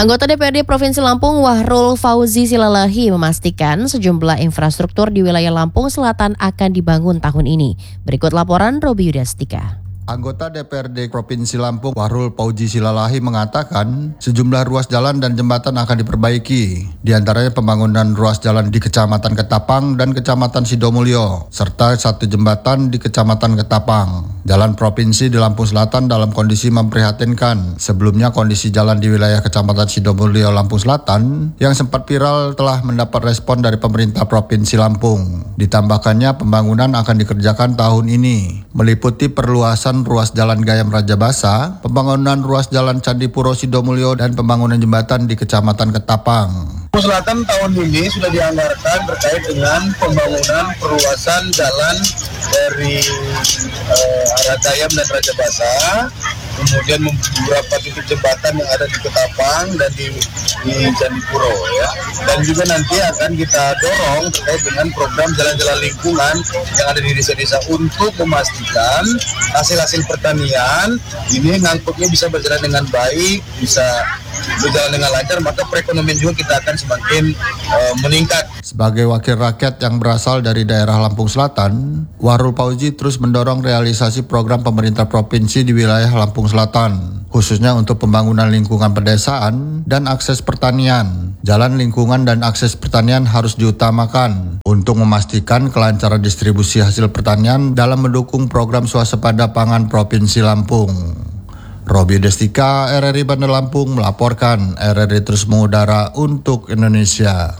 Anggota DPRD Provinsi Lampung Wahrul Fauzi Silalahi memastikan sejumlah infrastruktur di wilayah Lampung Selatan akan dibangun tahun ini. Berikut laporan Robi Yudastika. Anggota DPRD Provinsi Lampung Wahrul Fauzi Silalahi mengatakan sejumlah ruas jalan dan jembatan akan diperbaiki. Di antaranya pembangunan ruas jalan di Kecamatan Ketapang dan Kecamatan Sidomulyo, serta satu jembatan di Kecamatan Ketapang. Jalan provinsi di Lampung Selatan dalam kondisi memprihatinkan. Sebelumnya kondisi jalan di wilayah Kecamatan Sidomulyo, Lampung Selatan yang sempat viral telah mendapat respon dari pemerintah Provinsi Lampung. Ditambahkannya pembangunan akan dikerjakan tahun ini, meliputi perluasan ruas jalan Gayam Rajabasa, pembangunan ruas jalan Candipuro Sidomulyo, dan pembangunan jembatan di Kecamatan Ketapang. Lampung Selatan tahun ini sudah dianggarkan terkait dengan pembangunan perluasan jalan dari arah Gayam dan Rajabasa, kemudian beberapa titik jembatan yang ada di Ketapang dan di Candipuro, ya. Dan juga nanti akan kita dorong terkait dengan program jalan-jalan lingkungan yang ada di desa-desa untuk memastikan hasil-hasil pertanian ini ngangkutnya bisa berjalan dengan baik, bisa berjalan dengan lancar, maka perekonomian juga kita akan semakin meningkat. Sebagai wakil rakyat yang berasal dari daerah Lampung Selatan, Wahrul Fauzi terus mendorong realisasi program pemerintah provinsi di wilayah Lampung Selatan, khususnya untuk pembangunan lingkungan pedesaan dan akses pertanian. Jalan lingkungan dan akses pertanian harus diutamakan untuk memastikan kelancaran distribusi hasil pertanian dalam mendukung program swasembada pangan Provinsi Lampung. Robi Destika, RRI Bandar Lampung melaporkan. RRI terus mengudara untuk Indonesia.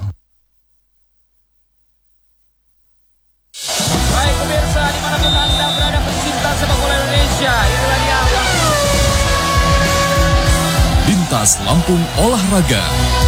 Baik pemirsa, dimanapun Anda berada pecinta sepak bola Indonesia, inilah dia Lintas Lampung Olahraga.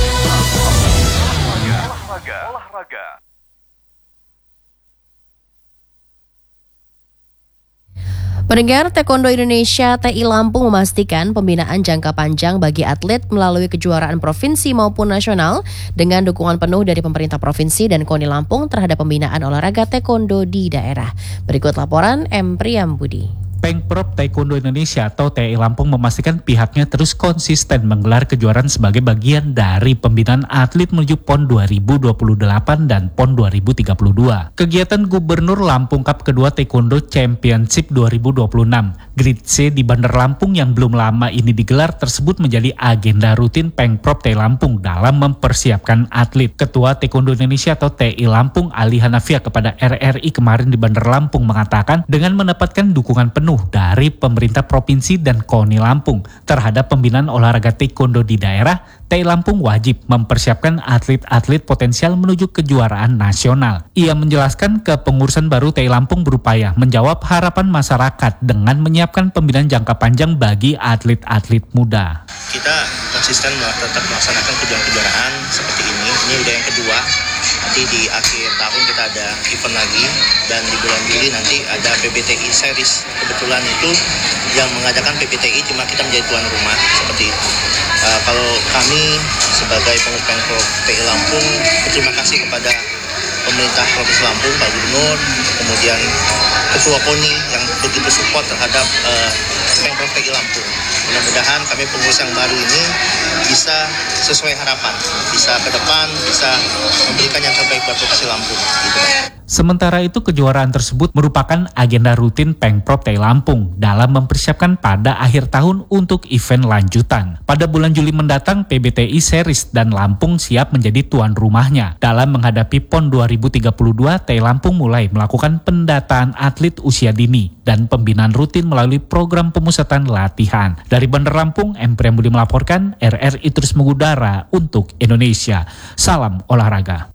Pendengar, Taekwondo Indonesia TI Lampung memastikan pembinaan jangka panjang bagi atlet melalui kejuaraan provinsi maupun nasional dengan dukungan penuh dari pemerintah provinsi dan KONI Lampung terhadap pembinaan olahraga Taekwondo di daerah. Berikut laporan M. Priyambudi. Pengprov Taekwondo Indonesia atau TI Lampung memastikan pihaknya terus konsisten menggelar kejuaraan sebagai bagian dari pembinaan atlet menuju PON 2028 dan PON 2032. Kegiatan Gubernur Lampung Cup kedua Taekwondo Championship 2026 Grade C di Bandar Lampung yang belum lama ini digelar tersebut menjadi agenda rutin Pengprov TI Lampung dalam mempersiapkan atlet. Ketua Taekwondo Indonesia atau TI Lampung Ali Hanafia kepada RRI kemarin di Bandar Lampung mengatakan dengan mendapatkan dukungan penuh dari pemerintah provinsi dan KONI Lampung terhadap pembinaan olahraga taekwondo di daerah, TI Lampung wajib mempersiapkan atlet-atlet potensial menuju kejuaraan nasional. Ia menjelaskan kepengurusan baru TI Lampung berupaya menjawab harapan masyarakat dengan menyiapkan pembinaan jangka panjang bagi atlet-atlet muda. Kita konsisten tetap melaksanakan kejuaraan seperti ini udah yang kedua. Nanti di akhir tahun kita ada event lagi, dan di bulan Juli nanti ada PBTI Series. Kebetulan itu yang mengadakan PBTI cuma kita menjadi tuan rumah seperti itu. Kalau kami sebagai pengurus Pengprov TI Lampung berterima kasih kepada pemerintah Provinsi Lampung, Pak Gubernur, kemudian Ketua KONI yang begitu support terhadap Pengprov TI Lampung. Mudah-mudahan kami pengurus yang baru ini bisa sesuai harapan, bisa ke depan, bisa memberikan yang terbaik buat Provinsi Lampung. Gitu. Sementara itu kejuaraan tersebut merupakan agenda rutin Pengprov TI Lampung dalam mempersiapkan pada akhir tahun untuk event lanjutan. Pada bulan Juli mendatang PBTI Series dan Lampung siap menjadi tuan rumahnya. Dalam menghadapi PON 2032, TI Lampung mulai melakukan pendataan atlet usia dini dan pembinaan rutin melalui program pemusatan latihan. Dari Bandar Lampung, M. Priyambudi melaporkan, RRI terus mengudara untuk Indonesia. Salam olahraga.